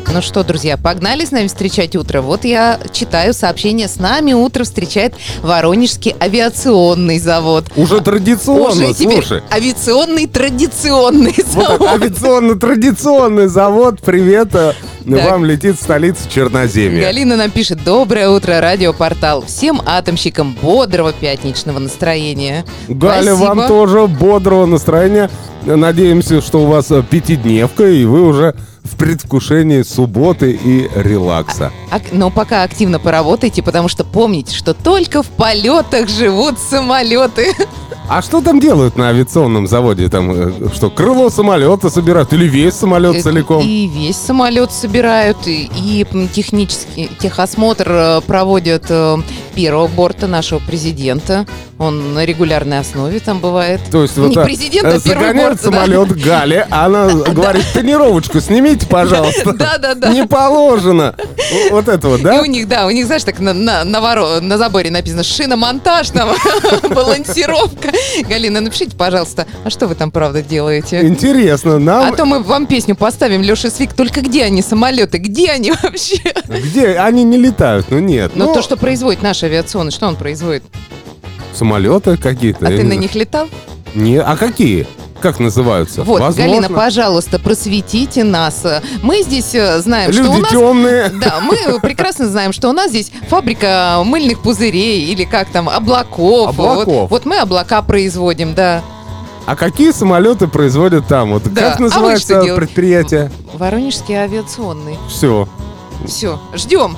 Ну что, друзья, погнали с нами встречать утро. Вот я читаю сообщение. С нами утро встречает Воронежский авиационный завод. Уже традиционно, слушай. Авиационный традиционный завод. Вот авиационно-традиционный завод. Привет. Вам летит столица Черноземья. Галина нам пишет: доброе утро, радиопортал. Всем атомщикам бодрого пятничного настроения. Галя, Спасибо. вам тоже бодрого настроения. Надеемся, что у вас пятидневка, и вы уже в предвкушении субботы и релакса. Но пока активно поработайте, потому что помните, что только в полетах живут самолеты. А что там делают на авиационном заводе? Там что, крыло самолета собирают или весь самолет целиком? И весь самолет собирают, и технический техосмотр проводят первого борта нашего президента. Он на регулярной основе там бывает. То есть не президент, а первый борт. Загоняет самолет Галя, она говорит: тренировочку снимите, пожалуйста. Да. Не положено. Вот это вот, да? И у них, знаешь, так на заборе написано: шиномонтаж, там, балансировка. Галина, напишите, пожалуйста, а что вы там правда делаете? Интересно, нам... А то мы вам песню поставим, Леша Свик. Только где они, самолеты? Где они вообще? Где? Они не летают, ну нет. Ну, то, что производит наш авиационный, что он производит? Самолеты какие-то. А ты на них летал? Не, а какие? Как называются? Вот, Возможно. Галина, пожалуйста, просветите нас. Мы здесь знаем, Люди что у нас... темные. Да, мы прекрасно знаем, что у нас здесь фабрика мыльных пузырей или как там, облаков. Вот мы облака производим, да. А какие самолеты производят там? Вот Да. как называется предприятие? Воронежский авиационный. Все. Все, ждем.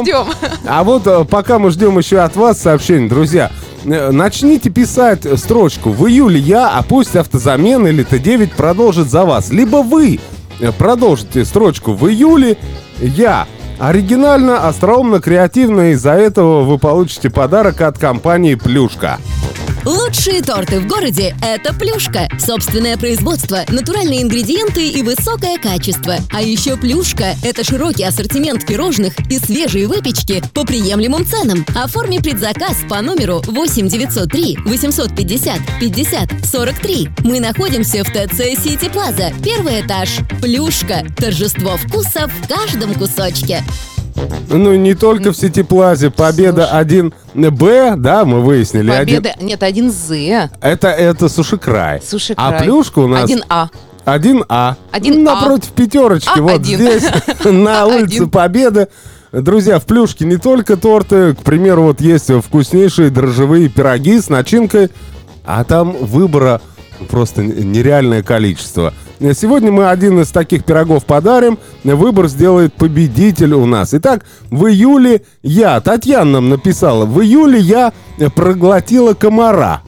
А вот пока мы ждем еще от вас сообщений, друзья, начните писать строчку: в июле я, а пусть автозамена или Т9 продолжит за вас. Либо вы продолжите строчку: в июле я. Оригинально, остроумно, креативно, и из-за этого вы получите подарок от компании «Плюшка». Лучшие торты в городе – это «Плюшка». Собственное производство, натуральные ингредиенты и высокое качество. А еще «Плюшка» – это широкий ассортимент пирожных и свежие выпечки по приемлемым ценам. Оформи предзаказ по номеру 8 903 850 50 43. Мы находимся в ТЦ Сити Плаза, первый этаж. «Плюшка» – торжество вкуса в каждом кусочке. Ну, не только в Сити-Плазе. Победа 1Б, да, мы выяснили. Победа, нет, 1З. Это Суши-край. Суши-край. А «Плюшка» у нас... 1А. 1А. 1А. Напротив пятерочки. Вот А1. здесь, на улице Победы. Друзья, в «Плюшке» не только торты. К примеру, вот есть вкуснейшие дрожжевые пироги с начинкой. А там выбора просто нереальное количество. Сегодня мы один из таких пирогов подарим. Выбор сделает победитель у нас. Итак, в июле Татьяна нам написала: в июле я проглотила комара.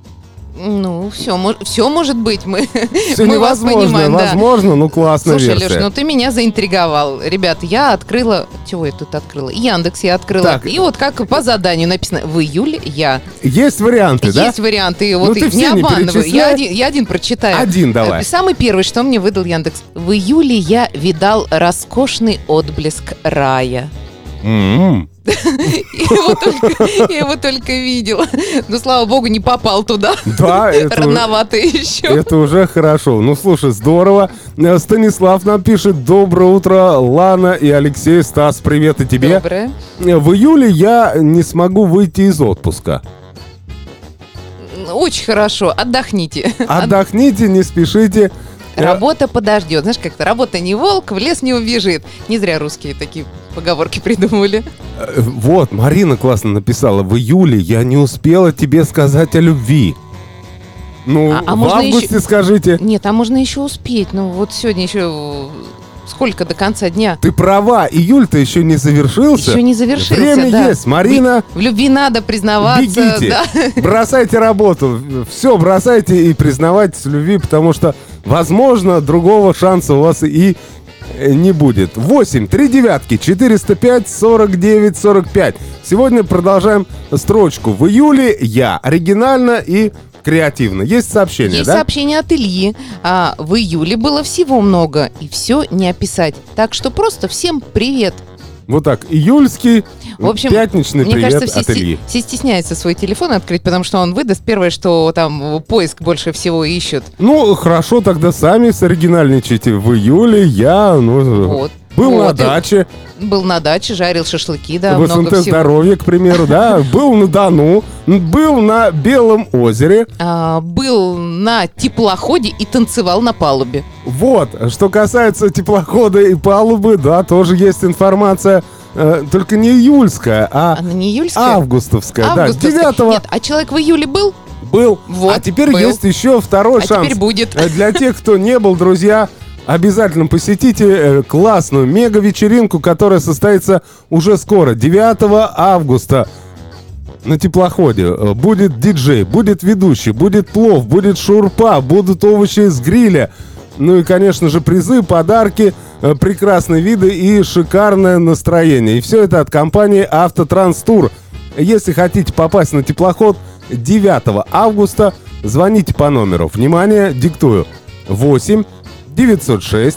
Ну, все может быть. Мы Все вас невозможно, понимаем, да. возможно, ну классная Слушай, версия. Леш, ну ты меня заинтриговал. Ребят, я открыла... Чего я тут открыла? Яндекс я открыла. Так. И вот как по заданию написано: в июле я. Есть варианты, да? Есть варианты. Вот Ну, ты их не все не обманываю. перечисляй. Я один прочитаю. Один давай. Самый первый, что мне выдал Яндекс. В июле я видал роскошный отблеск рая. Я его только видела. Но, слава богу, не попал туда. Да, это рановато еще. Это уже хорошо. Ну, слушай, здорово. Станислав нам пишет: доброе утро, Лана и Алексей. Стас, привет и тебе. Доброе. В июле я не смогу выйти из отпуска. Очень хорошо. Отдохните. Отдохните, не спешите. Работа подождет. Знаешь, как-то работа не волк, в лес не убежит. Не зря русские такие поговорки придумали. Вот, Марина классно написала: в июле я не успела тебе сказать о любви. Ну, А в можно августе еще... скажите. Нет, а можно еще успеть. Ну, вот сегодня еще... Сколько до конца дня? Ты права, июль-то еще не завершился. Еще не завершился, Время да. есть, Марина. В любви надо признаваться. Бегите, Да. бросайте работу. Все, бросайте и признавайтесь в любви, потому что, возможно, другого шанса у вас и не будет. 8 3 девятки 405 49 45. Сегодня продолжаем строчку. В июле я. Оригинально и креативно. Есть сообщение, Есть да? сообщение от Ильи. В июле было всего много, и все не описать. Так что просто всем привет. Вот так, июльский, В общем, пятничный мне привет кажется, от Ильи. все стесняются свой телефон открыть, потому что он выдаст первое, что там поиск больше всего ищут. Ну, хорошо, тогда сами соригинальничайте. В июле я, Вот. Был на даче. Был на даче, жарил шашлыки, да, в много СНТ всего. «Здоровье», к примеру, да. Был на Дону, был на Белом озере. Был на теплоходе и танцевал на палубе. Вот, что касается теплохода и палубы, да, тоже есть информация. Только не июльская, Она не июльская? августовская. Августовская. Да, 9-го Нет, а человек в июле был? был. Вот, А теперь был. есть еще второй шанс. Теперь будет. Для тех, кто не был, друзья, обязательно посетите классную мега-вечеринку, которая состоится уже скоро, 9 августа. На теплоходе будет диджей, будет ведущий, будет плов, будет шурпа, будут овощи с гриля. Ну и, конечно же, призы, подарки, прекрасные виды и шикарное настроение. И все это от компании «Автотранс Тур». Если хотите попасть на теплоход 9 августа, звоните по номеру. Внимание, диктую. 8 906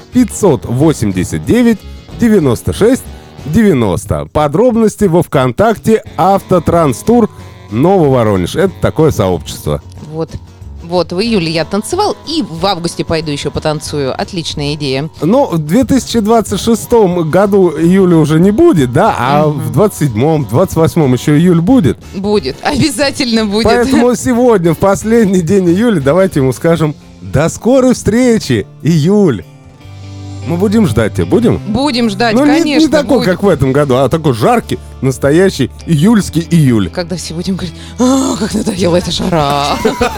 589 96 90. Подробности во ВКонтакте «Автотранс Тур Нововоронеж». Это такое сообщество. Вот, в июле я танцевал, и в августе пойду еще потанцую. Отличная идея. Ну, в 2026 году июля уже не будет, да? А в 27-м, 28-м еще июль будет. Будет, обязательно будет. Поэтому сегодня, в последний день июля, давайте ему скажем: до скорой встречи, июль! Мы будем ждать тебя, будем? Будем ждать, Ну, конечно. не такой, будем. как в этом году, а такой жаркий, настоящий июльский июль. Когда все будем говорить, как надоела эта жара.